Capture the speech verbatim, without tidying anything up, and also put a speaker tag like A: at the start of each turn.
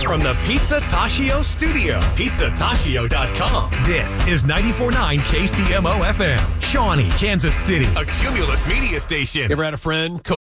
A: from the Pizza Tashio studio. pizza tashio dot com. This is ninety-four point nine K C M O F M, Shawnee, Kansas City. A Cumulus media station.
B: You ever had a friend